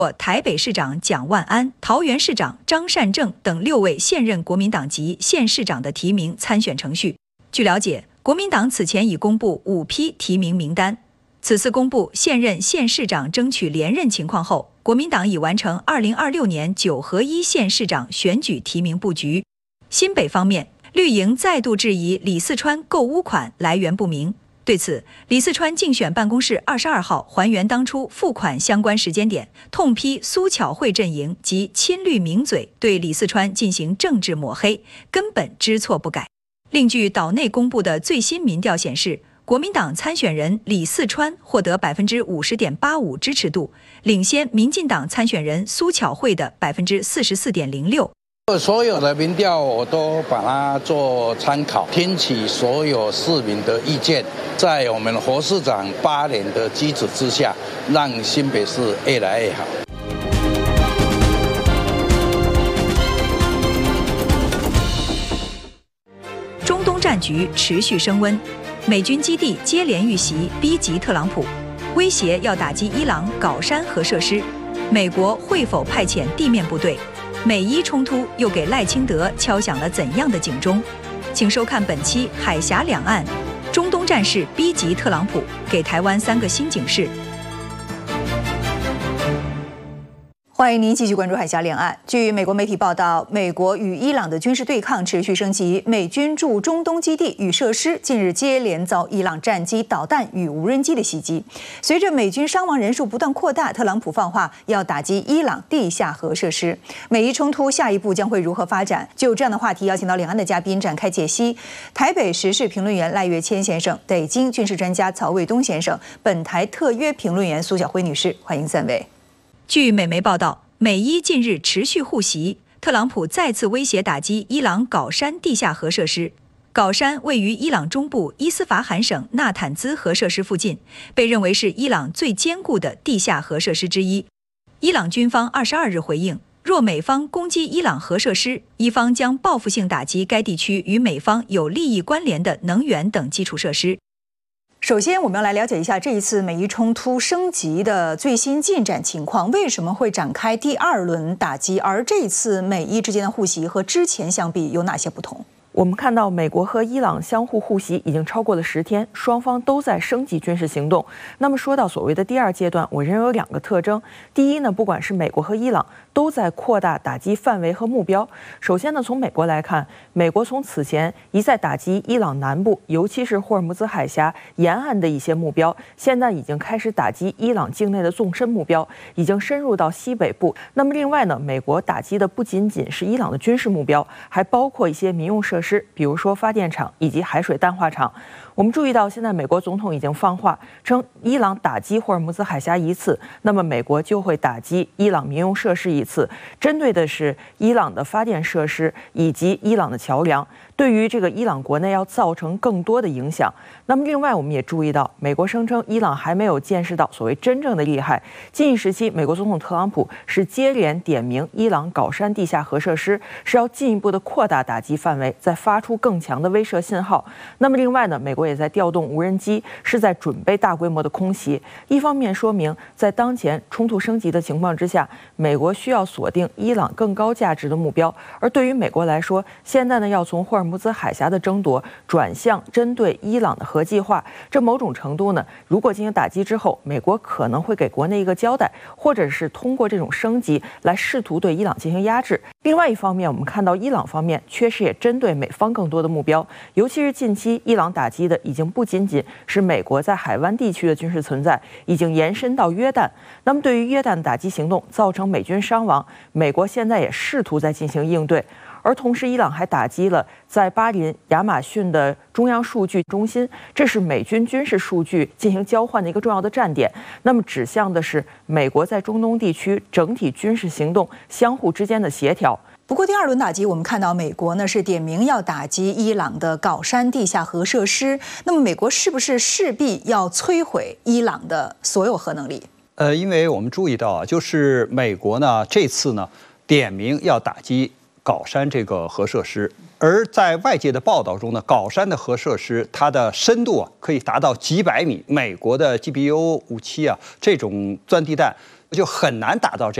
台北市长蒋万安、桃园市长张善政等6位现任国民党籍县市长的提名参选程序。据了解，国民党此前已公布5批提名名单。此次公布现任县市长争取连任情况后，国民党已完成2026年9合1县市长选举提名布局。新北方面，绿营再度质疑李四川购屋款来源不明。对此，李四川竞选办公室22号还原当初付款相关时间点，痛批苏巧慧阵营及亲绿名嘴对李四川进行政治抹黑，根本知错不改。另据岛内公布的最新民调显示，国民党参选人李四川获得50.85%支持度，领先民进党参选人苏巧慧的44.06%。 所有的民调我都把它做参考，听取所有市民的意见，在我们侯市长8年的基础之下，让新北市越来越好。 中东战局持续升温，美军基地接连遇袭，逼急特朗普，威胁要打击伊朗镐山核设施。美国会否派遣地面部队？美伊冲突又给赖清德敲响了怎样的警钟？请收看本期《海峡两岸》，中东战事逼急特朗普，给台湾3个新警示。欢迎您继续关注海峡两岸。据美国媒体报道，美国与伊朗的军事对抗持续升级，美军驻中东基地与设施近日接连遭伊朗战机、导弹与无人机的袭击。随着美军伤亡人数不断扩大，特朗普放话要打击伊朗地下核设施。美伊冲突下一步将会如何发展？就这样的话题，邀请到两岸的嘉宾展开解析。台北时事评论员赖岳谦先生，北京军事专家曹卫东先生，本台特约评论员苏晓辉女士，欢迎3位。据美媒报道，美伊近日持续互袭，特朗普再次威胁打击伊朗镐山地下核设施。镐山位于伊朗中部伊斯法罕省纳坦兹核设施附近，被认为是伊朗最坚固的地下核设施之一。伊朗军方22日回应，若美方攻击伊朗核设施，伊方将报复性打击该地区与美方有利益关联的能源等基础设施。首先，我们要来了解一下这一次美伊冲突升级的最新进展情况，为什么会展开第2轮打击？而这一次美伊之间的互袭和之前相比有哪些不同？ 我们看到，美国和伊朗相互互袭已经超过了10天，双方都在升级军事行动。那么说到所谓的第2阶段，我认为有2个特征。第一呢，不管是美国和伊朗都在扩大打击范围和目标。首先呢，从美国来看，美国从此前一再打击伊朗南部，尤其是霍尔木兹海峡沿岸的一些目标，现在已经开始打击伊朗境内的纵深目标，已经深入到西北部。那么另外呢，美国打击的不仅仅是伊朗的军事目标，还包括一些民用设施，比如说发电厂以及海水淡化厂。我们注意到，现在美国总统已经放话称，伊朗打击霍尔木兹海峡1次，那么美国就会打击伊朗民用设施1次，针对的是伊朗的发电设施以及伊朗的桥梁，对于这个伊朗国内要造成更多的影响。那么另外，我们也注意到，美国声称伊朗还没有见识到所谓真正的厉害。近一时期，美国总统特朗普是接连点名伊朗镐山地下核设施，是要进一步的扩大打击范围，再发出更强的威慑信号。那么另外呢，美国也在调动无人机，是在准备大规模的空袭。一方面说明，在当前冲突升级的情况之下，美国需要锁定伊朗更高价值的目标。而对于美国来说，现在呢要从霍尔木兹海峡的争夺转向针对伊朗的核计划。这某种程度呢，如果进行打击之后，美国可能会给国内一个交代，或者是通过这种升级来试图对伊朗进行压制。另外一方面，我们看到伊朗方面确实也针对美方更多的目标，尤其是近期伊朗打击的已经不仅仅是美国在海湾地区的军事存在，已经延伸到约旦。那么对于约旦的打击行动造成美军伤亡，美国现在也试图在进行应对。而同时，伊朗还打击了在巴林亚马逊的中央数据中心，这是美军军事数据进行交换的一个重要的站点。那么指向的是美国在中东地区整体军事行动相互之间的协调。 不过第2轮打击，我们看到美国呢是点名要打击伊朗的镐山地下核设施。那么美国是不是势必要摧毁伊朗的所有核能力？ 因为我们注意到啊，就是美国呢这次呢点名要打击镐山这个核设施，而在外界的报道中呢，镐山的核设施它的深度啊可以达到几百米，美国的 GBU 57啊这种钻地弹就很难达到这样。